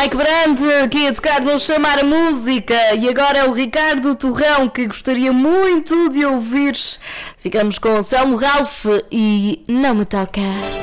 Mike Brandt que ia tocar no Chamar a Música. E agora é o Ricardo Torrão que gostaria muito de ouvir. Ficamos com o Selmo Ralph e Não Me Toca.